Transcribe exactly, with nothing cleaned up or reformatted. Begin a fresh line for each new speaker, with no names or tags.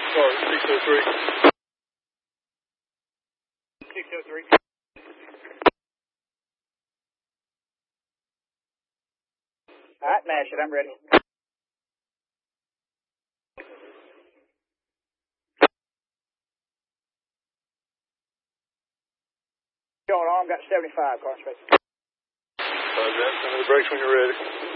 Sorry, six oh three. six oh three.
All right, mash it. I'm ready. Going on. Got seventy-five car space.
Roger that. Send me the brakes when you're ready.